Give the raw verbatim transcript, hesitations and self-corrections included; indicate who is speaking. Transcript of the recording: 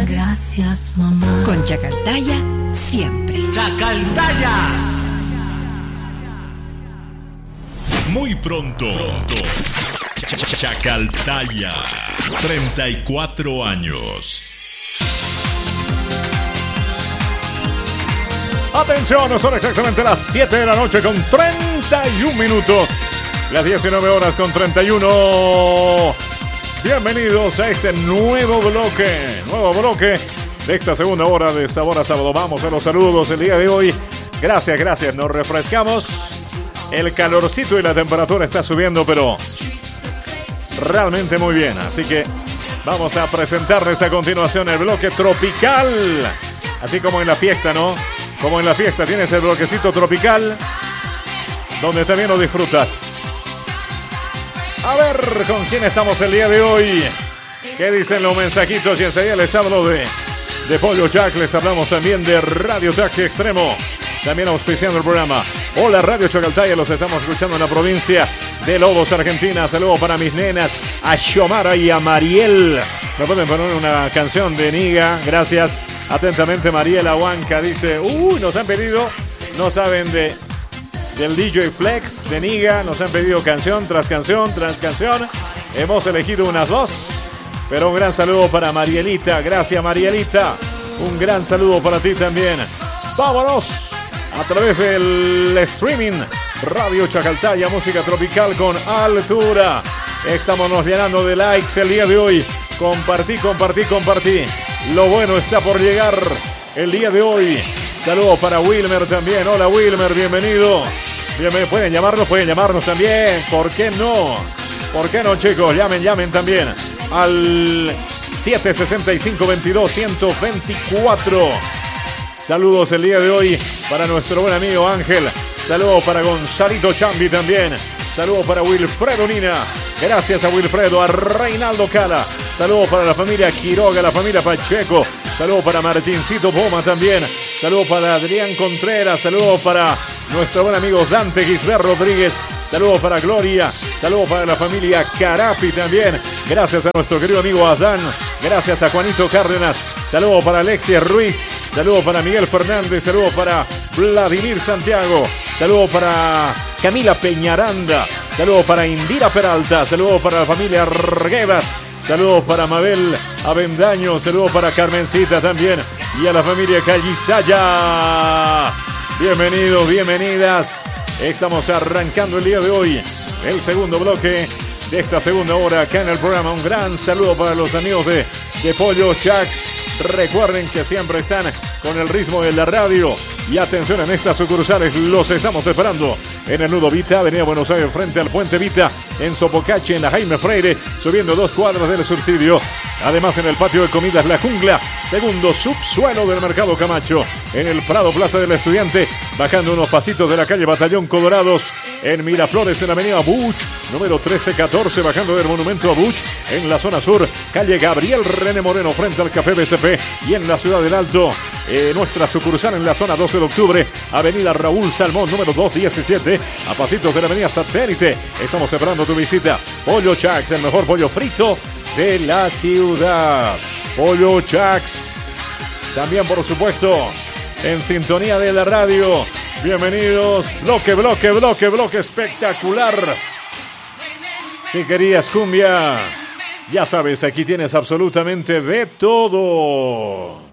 Speaker 1: Gracias, mamá.
Speaker 2: Con Chacaltaya, siempre.
Speaker 3: ¡Chacaltaya!
Speaker 4: Muy pronto, pronto. Chacaltaya, treinta y cuatro años.
Speaker 5: Atención, son exactamente las siete de la noche con treinta y un minutos. Las diecinueve horas con treinta y uno. Bienvenidos a este nuevo bloque, nuevo bloque de esta segunda hora de Sabor a Sábado. Vamos a los saludos el día de hoy. Gracias, gracias. Nos refrescamos. El calorcito y la temperatura está subiendo, pero realmente muy bien. Así que vamos a presentarles a continuación el bloque tropical. Así como en la fiesta, ¿no? Como en la fiesta tienes el bloquecito tropical, donde también lo disfrutas. A ver con quién estamos el día de hoy. ¿Qué dicen los mensajitos? Y enseguida les hablo de, de Pollo Jack. Les hablamos también de Radio Taxi Extremo, también auspiciando el programa. Hola, Radio Chacaltaya, los estamos escuchando en la provincia de Lobos, Argentina. Saludos para mis nenas, a Xiomara y a Mariel. Me pueden poner una canción de Niga, gracias. Atentamente, Mariela Huanca dice, uy, nos han pedido, no saben de del D J Flex, de Niga, nos han pedido canción tras canción tras canción. Hemos elegido unas dos, pero un gran saludo para Marielita, gracias Marielita. Un gran saludo para ti también. Vámonos a través del streaming Radio Chacaltaya, música tropical con altura. Estamos nos llenando de likes el día de hoy. Compartí, compartí, compartí. Lo bueno está por llegar el día de hoy. Saludos para Wilmer también. Hola Wilmer, bienvenido. Bienvenido. Pueden llamarnos, pueden llamarnos también. ¿Por qué no? ¿Por qué no, chicos? Llamen, llamen también al siete seis cinco, veintidós, ciento veinticuatro. Saludos el día de hoy para nuestro buen amigo Ángel. Saludos para Gonzalito Chambi también. Saludos para Wilfredo Nina. Gracias a Wilfredo, a Reinaldo Cala. Saludos para la familia Quiroga, la familia Pacheco. Saludos para Martincito Poma también. Saludos para Adrián Contreras. Saludos para nuestro buen amigo Dante Gisbert Rodríguez. Saludos para Gloria. Saludos para la familia Carapi también. Gracias a nuestro querido amigo Adán. Gracias a Juanito Cárdenas. Saludos para Alexia Ruiz. Saludos para Miguel Fernández. Saludos para Vladimir Santiago. Saludos para Camila Peñaranda. Saludos para Indira Peralta. Saludos para la familia Arguevas. Saludos para Mabel Avendaño. Saludos para Carmencita también. Y a la familia Callisaya. Bienvenidos, bienvenidas. Estamos arrancando el día de hoy el segundo bloque de esta segunda hora acá en el programa. Un gran saludo para los amigos de, de Pollo Chax. Recuerden que siempre están con el ritmo de la radio. Y atención, en estas sucursales los estamos esperando en el Nudo Vita, Avenida Buenos Aires, frente al Puente Vita, en Sopocache, en la Jaime Freire, subiendo dos cuadras del subsidio. Además, en el patio de comidas La Jungla, segundo subsuelo del Mercado Camacho, en el Prado Plaza del Estudiante, bajando unos pasitos de la calle Batallón Colorados, en Miraflores, en la avenida Buch, número trece catorce, bajando del Monumento a Buch, en la zona sur, calle Gabriel René Moreno, frente al Café B C P, y en la Ciudad del Alto, eh, nuestra sucursal en la zona doce de octubre, avenida Raúl Salmón, número doscientos diecisiete, a pasitos de la avenida Satélite. Estamos esperando tu visita. Pollo Chax, el mejor pollo frito de la ciudad. Pollo Chax, también por supuesto en sintonía de la radio. Bienvenidos. Bloque, bloque, bloque, bloque espectacular. Si querías cumbia, ya sabes, aquí tienes absolutamente de todo.